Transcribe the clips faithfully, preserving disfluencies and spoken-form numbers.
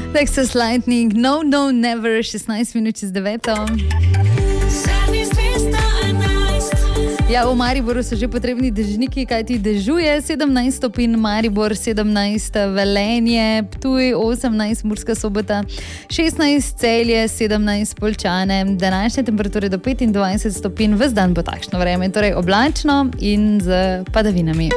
Texas Lightning, no, no, never, šestnajst minut čez deveto. Ja, v Mariboru so že potrebni dežniki, kajti dežuje, sedemnajst stopinj Maribor, sedemnajst Velenje, Ptuj, osemnajst Murska Sobota, šestnajst Celje, sedemnajst Poljčane, današnje temperature do petindvajset stopinj, ves dan bo takšno vreme, torej oblačno in z padavinami.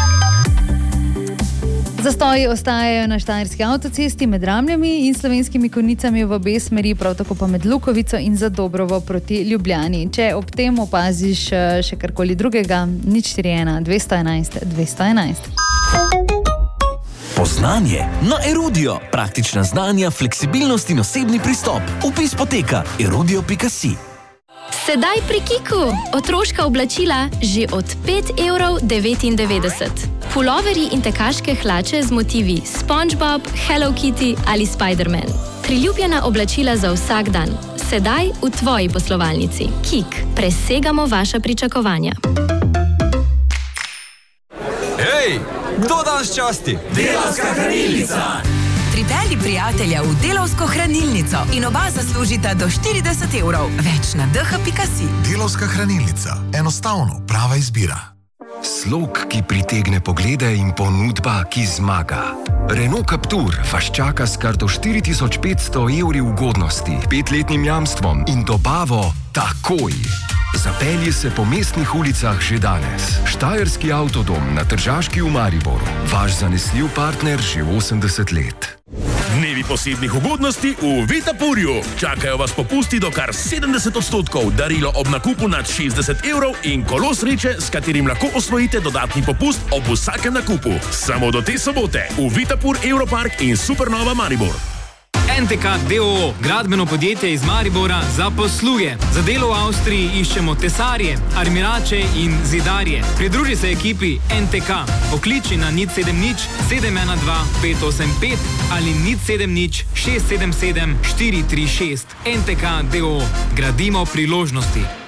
Zastoji ostajajo na štajerski avtocesti med Ramljami in Slovenskimi Konjicami v obe smeri, prav tako pa med Lukovico in Zadobrovo proti Ljubljani. Če ob tem opaziš še karkoli drugega, nič štiri ena dvesto enajst dvesto enajst. Poznanje na Erudio. Praktična znanja, fleksibilnost in osebni pristop. Vpis poteka erudio pika si. Sedaj pri Kiku. Otroška oblačila že od pet evrov devetindevetdeset. Puloveri in tekaške hlače z motivi SpongeBob, Hello Kitty ali Spider-Man. Priljubljena oblačila za vsak dan. Sedaj v tvoji poslovalnici. Kik. Presegamo vaša pričakovanja. Hej, kdo danes časti? Delavska hranilnica! Pripelji prijatelja v Delavsko hranilnico in oba zaslužita do štirideset evrov. Več na d h pika si. Delavska hranilnica. Enostavno, prava izbira. Slog, ki pritegne poglede in ponudba, ki zmaga. Renault Captur vas čaka s kar do štiri tisoč petsto evri ugodnosti, petletnim jamstvom in dobavo takoj. Zapelji se po mestnih ulicah že danes. Štajerski avtodom na Tržaški v Mariboru. Vaš zanesljiv partner že osemdeset let. Dnevi posebnih ugodnosti v Vitapurju. Čakajo vas popusti do kar sedemdeset odstotkov, darilo ob nakupu nad šestdeset evrov in kolo sreče, s katerim lahko osvojite dodatni popust ob vsakem nakupu. Samo do te sobote v Vitapur, Europark in Supernova Maribor. en te ka d o o, gradbeno podjetje iz Maribora za posluge. Za delo v Avstriji iščemo tesarje, armirače in zidarje. Pridruži se ekipi en te ka. Pokliči na nič sedem nič sedem ena dva pet osem pet ali nič sedem nič šest sedem sedem štiri tri šest. en te ka d o o. Gradimo priložnosti.